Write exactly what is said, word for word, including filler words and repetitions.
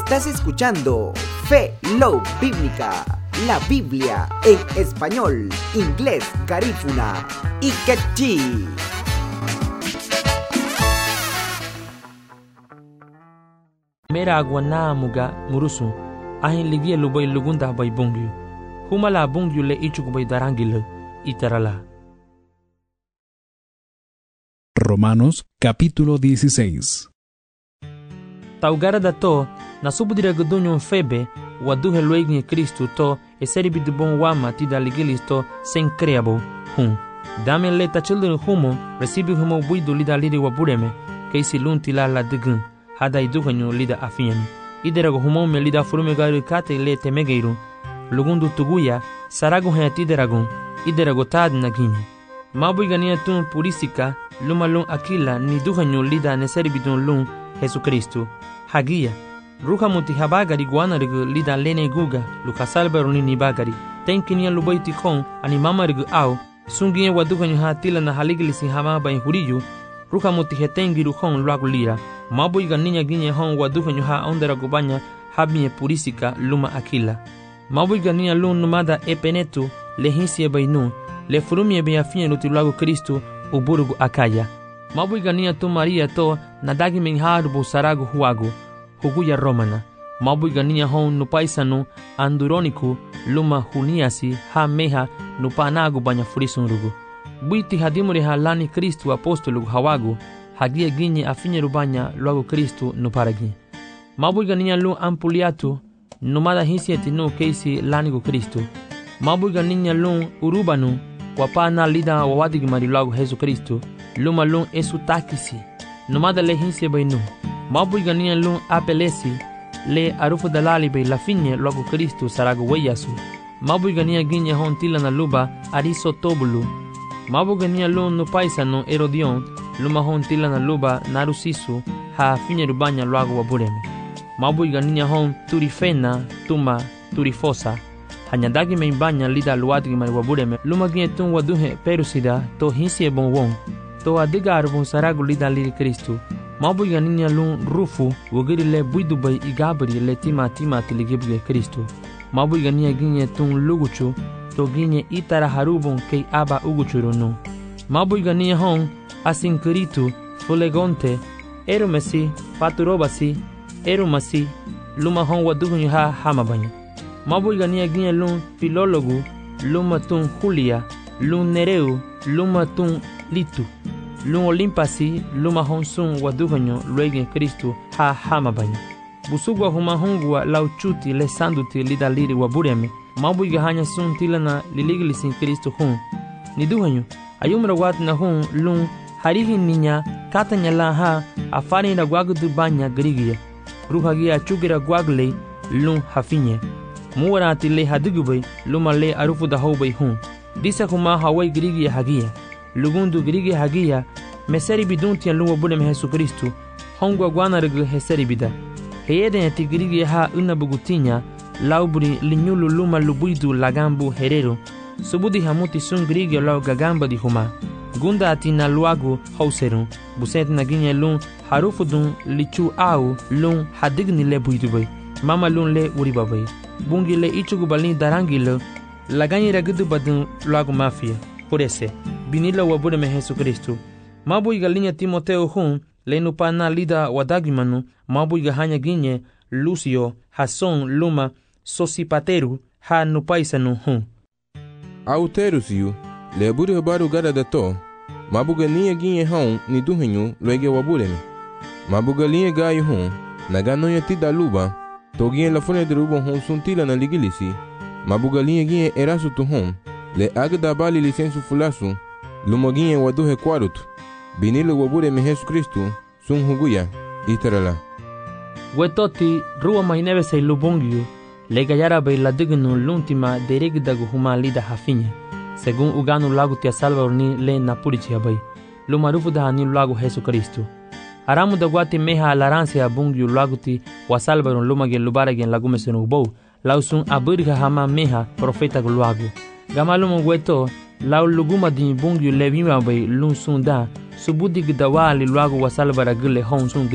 Estás escuchando Fe Love Bíblica, la Biblia en español, inglés, garífuna y quechí. Mera agwana muga murusu ahin ligia lubay lugunda bay bungyu humala bungyu le ichuk bay darangil itarala. Romanos capítulo dieciséis. Taugara da to na subudira gudunyo febe waduhe luegni Kristu to eseribi de bon wama tida ligilis to sen creabo hum dame leta children humo recibi humo buidu lida lidi wabureme keisi lunti la la digun hada iduhanyo lida afiani iderago humo me lida furume gari kate le temegeiru lugundu tuguya sarago hayati derago iderago tad nagini mabu igania tun purisika luma lun akila ni duhanyo lida neseribi dun lun Jesu Kristu hagia ruha muti habagari guanarigu lida lene guga luka salbero ni nibagari tenkinia lubaiti kon ani mamarigu au sungie waduhanyo hatila na haligilisi hamaba in huriyu ruha muti hetengiru kon luagu lira mabu iga niña giñe hon waduhanyo ha ondera gubanya habie purisika luma akila mabu iga niña lun numada epenetu lehinsie bainu le furumie be afine luti luagu Kristu uburugu akaya mabu iga niña tu Maria to nadagi min harubu saragu huagu huguya romana mabu iga niña hon nupaisanu anduroniku luma huniasi ha meha nupanagu banya furisunrugu buiti hadimuri ha lani Kristu apostolugu hawagu hagia ginye afinye rubanya luagu Kristu nuparagi mabu iga niña lu ampuliatu numada hisieti nu keisi lanigu Kristu mabu iga niña lu urubanu wapana lida wawadigimari luagu Jesu Kristu luma lu esu takisi numada le hinsie bainu mabu iga niña lu apelesi le arufu dalali be lafinye luagu Kristu saragu weyasu mabu iga niña ginye hon tila na luba ariso tobulu mabu iga niña lu nupaisanu Herodion luma hon tila na luba narusisu ha finye rubanya luagu wabureme mabu iga niña hon turifena tuma turifosa hanyadagi me imbanya lida luadigi mari wabureme luma ginye tun waduhe perusida to hinsie bon won to adiga arbon saragu lida liri Kristu mabu iga niña lu rufu wogiri le buidubay igabri le tima tima tiligibge Kristu mabu iga niña ginye tun luguchu to ginye itara harubon kei aba uguchuru nu mabu iga niña hon asinkiritu fulegonte erumesi paturobasi erumasi luma hon wadugunyu ha hamabanya mabu iga niña ginye lun filologu luma tun Julia lun Nereu luma tun Litu lun Olimpasi luma hon sun wadugunyu luegen Kristu ha hamabanya busugwa huma hongwa lauchuti le sanduti lida liri wabureme mabu iga hanya sun tilana liligilisin Kristu hun niduhanyu ayumra wat na hun lun harihi niña katanya la ha afari na gwagudu banya grigia ruhagia chugira gwagle lun hafinye muwarati le hadugubay luma le arufu da hobay hun disa huma hawai grigia hagia lugundu grigia hagia meseri biduntia lun wabureme Jesu Kristu hongwa gwanarigu heseri bida heyede ati grigia ha unabugutinya laubri linyulu luma lubuidu lagambu herero subudi hamuti sun grigia lau gagamba di huma gunda ati na luagu hauseru buset na ginye lun harufu dun lichu au lun hadigni le buidubay mama lun le uribabay bungi le ichugu balin darangilo laganyi ragudu badun luagu mafia purese binila wabureme Jesu Kristu mabu iga linya Timoteo hun le nupana lida wadagimanu mabu iga hanya ginye Lucio Hason luma Sosipateru ha nupaisanu hun Auterusiu le buri habaru gara da to mabuga niya ginye hon ni duhenyu luege wabureme mabuga linya gayu hun nagano ya tida luba to ginye la fune de rubo hon suntila na ligilisi mabuga linya ginye erasu tu hon le agda bali lisensu fulasu luma ginye waduhe kwarutu binile wabureme Jesu Kristu sun huguya itarala wetoti ruwa mainebe say lubongyu le gayara bay la dignu luntima deregdagu huma lida hafinya según uganu lagu tia salvador ni le napurichi abay lumarufu da ni lagu Jesu Kristu aramu da guati meha alarancia bungyu lagu ti wa salvador lumage lubaragen lagu mesenu bow lausun abirga hama meha profeta gulagu gamalumu weto lau luguma di bungyu levima bay lun sunda subudi gdawali lagu wa salvador gule hon sun